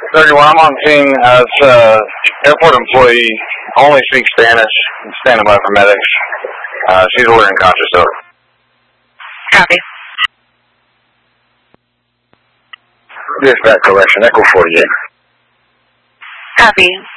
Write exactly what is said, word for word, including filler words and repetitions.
thirty-one, I'm on scene as uh, airport employee, only speaks Spanish, standing by for medics. Uh, she's ordering conscious over. Copy. Dispatch correction, Echo forty-eight. Copy.